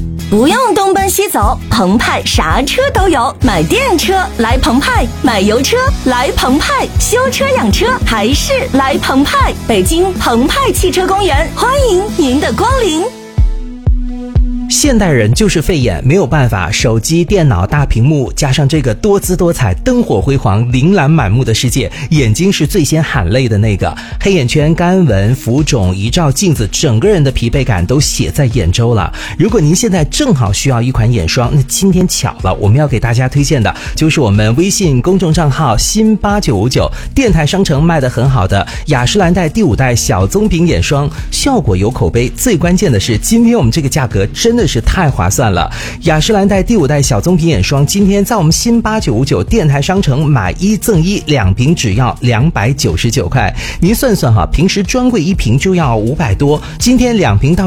不用东奔西走，澎湃啥车都有，买电车来澎湃，买油车来澎湃，修车养车还是来澎湃。北京澎湃汽车公园，欢迎您的光临。 现代人就是费眼，没有办法，手机、电脑、大屏幕加上这个多姿多彩、灯火辉煌、琳琅满目的世界，眼睛是最先喊累的那个。黑眼圈、干纹、浮肿，一照镜子，整个人的疲惫感都写在眼周了。如果您现在正好需要一款眼霜，那今天巧了，我们要给大家推荐的就是我们微信公众账号新8959电台商城卖得很好的雅诗兰黛第5代小棕瓶眼霜，效果有口碑，最关键的是今天我们这个价格真的是太划算了。雅诗兰黛第5代小棕瓶眼霜今天在我们新8959电台商城买1赠1，2瓶只要299块。您算算哈，平时专柜1瓶就要500多，今天2瓶到